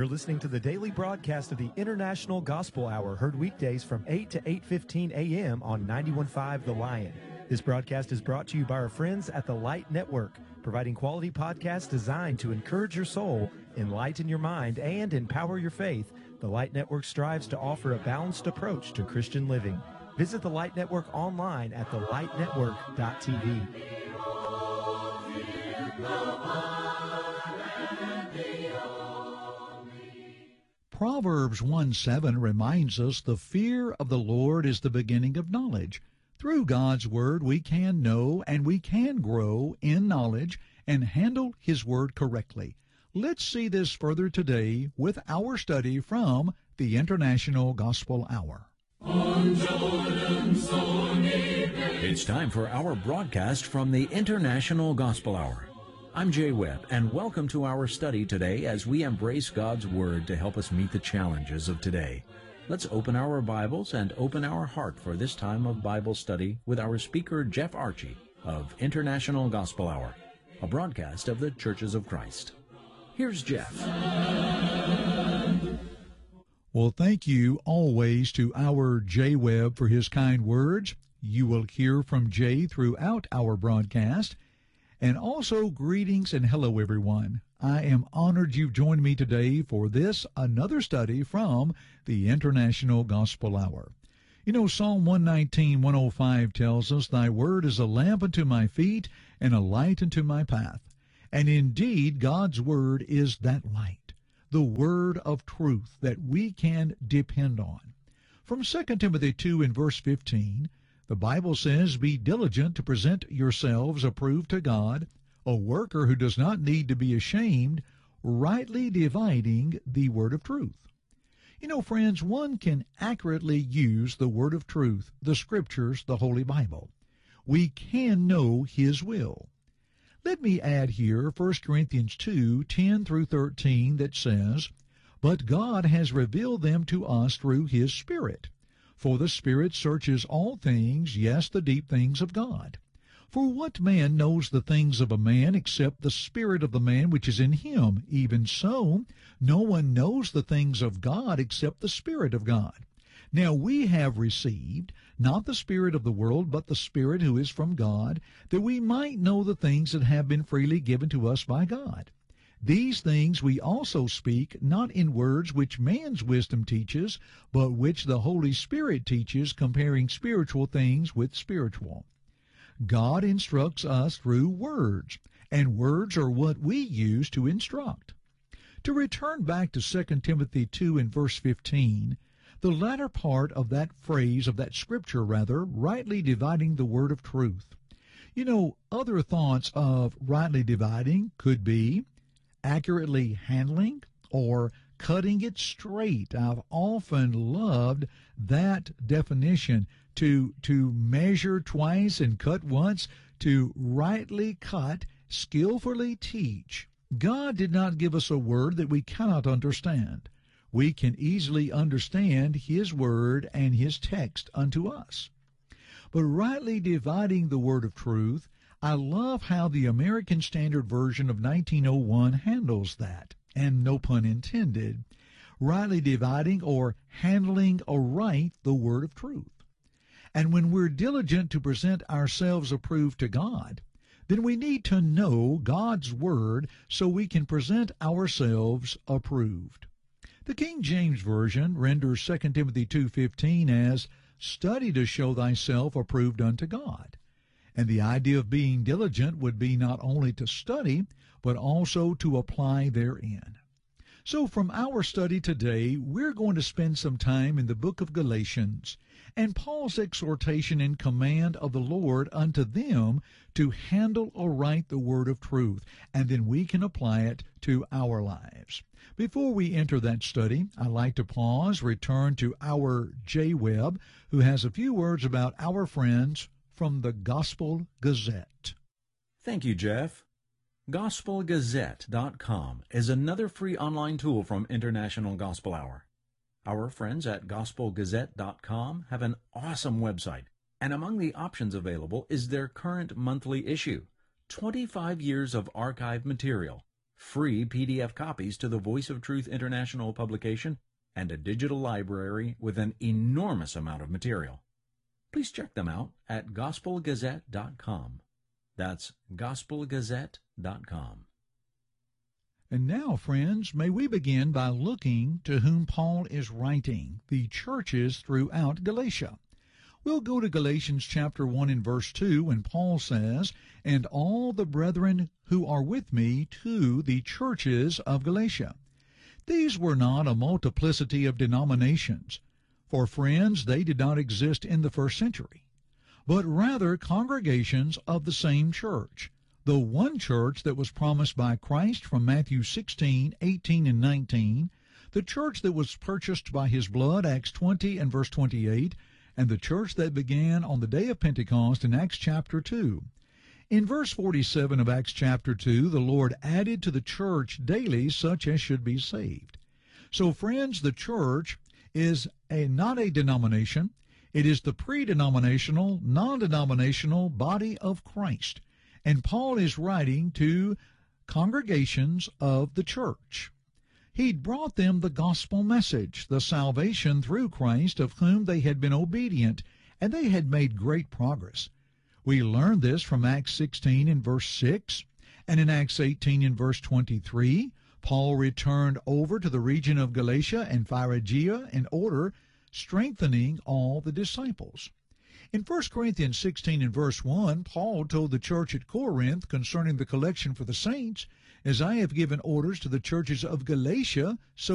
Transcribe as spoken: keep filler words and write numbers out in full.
You're listening to the daily broadcast of the International Gospel Hour, heard weekdays from eight to eight fifteen a.m. on ninety-one point five The Lion. This broadcast is brought to you by our friends at the Light Network, providing quality podcasts designed to encourage your soul, enlighten your mind, and empower your faith. The Light Network strives to offer a balanced approach to Christian living. Visit the Light Network online at the light network dot t v. Proverbs one seven reminds us the fear of the Lord is the beginning of knowledge. Through God's Word we can know and we can grow in knowledge and handle His Word correctly. Let's see this further today with our study from the International Gospel Hour. It's time for our broadcast from the International Gospel Hour. I'm Jay Webb, and welcome to our study today as we embrace God's Word to help us meet the challenges of today. Let's open our Bibles and open our heart for this time of Bible study with our speaker, Jeff Archie, of International Gospel Hour, a broadcast of the Churches of Christ. Here's Jeff. Well, thank you always to our Jay Webb for his kind words. You will hear from Jay throughout our broadcast. And also greetings and hello, everyone. I am honored you've joined me today for this, another study from the International Gospel Hour. You know, Psalm one nineteen, one oh five tells us, Thy word is a lamp unto my feet and a light unto my path. And indeed, God's word is that light, the word of truth that we can depend on. From Second Timothy two and verse fifteen, the Bible says, Be diligent to present yourselves approved to God, a worker who does not need to be ashamed, rightly dividing the word of truth. You know, friends, one can accurately use the word of truth, the Scriptures, the Holy Bible. We can know His will. Let me add here First Corinthians two, ten through thirteen that says, But God has revealed them to us through His Spirit. For the Spirit searches all things, yes, the deep things of God. For what man knows the things of a man except the spirit of the man which is in him? Even so, no one knows the things of God except the Spirit of God. Now we have received not the spirit of the world, but the Spirit who is from God, that we might know the things that have been freely given to us by God. These things we also speak, not in words which man's wisdom teaches, but which the Holy Spirit teaches, comparing spiritual things with spiritual. God instructs us through words, and words are what we use to instruct. To return back to Second Timothy two and verse fifteen, the latter part of that phrase, of that scripture rather, rightly dividing the word of truth. You know, other thoughts of rightly dividing could be accurately handling or cutting it straight. I've often loved that definition, to to measure twice and cut once, to rightly cut, skillfully teach. God did not give us a word that we cannot understand. We can easily understand His word and His text unto us. But rightly dividing the word of truth, I love how the American Standard Version of nineteen oh one handles that, and no pun intended, rightly dividing or handling aright the word of truth. And when we're diligent to present ourselves approved to God, then we need to know God's word so we can present ourselves approved. The King James Version renders Second Timothy two fifteen as, Study to show thyself approved unto God. And the idea of being diligent would be not only to study, but also to apply therein. So from our study today, we're going to spend some time in the book of Galatians, and Paul's exhortation and command of the Lord unto them to handle aright the word of truth, and then we can apply it to our lives. Before we enter that study, I'd like to pause, return to our Jay Webb, who has a few words about our friends from the Gospel Gazette. Thank you, Jeff. gospel gazette dot com is another free online tool from International Gospel Hour. Our friends at gospel gazette dot com have an awesome website, and among the options available is their current monthly issue, twenty-five years of archive material, free P D F copies to the Voice of Truth International publication, and a digital library with an enormous amount of material. Please check them out at gospel gazette dot com. That's gospel gazette dot com. And now, friends, may we begin by looking to whom Paul is writing, the churches throughout Galatia. We'll go to Galatians chapter one and verse two, when Paul says, "And all the brethren who are with me to the churches of Galatia." These were not a multiplicity of denominations, for, friends, they did not exist in the first century, but rather congregations of the same church, the one church that was promised by Christ from Matthew sixteen, eighteen, and nineteen, the church that was purchased by his blood, Acts twenty and verse twenty-eight, and the church that began on the day of Pentecost in Acts chapter two. In verse forty-seven of Acts chapter two, the Lord added to the church daily such as should be saved. So, friends, the church is a, not a denomination. It is the pre-denominational, non-denominational body of Christ. And Paul is writing to congregations of the church. He'd brought them the gospel message, the salvation through Christ, of whom they had been obedient, and they had made great progress. We learn this from Acts sixteen in verse six, and in Acts eighteen in verse twenty-three, Paul returned over to the region of Galatia and Phrygia in order, strengthening all the disciples. In First Corinthians sixteen and verse one, Paul told the church at Corinth concerning the collection for the saints, "As I have given orders to the churches of Galatia, so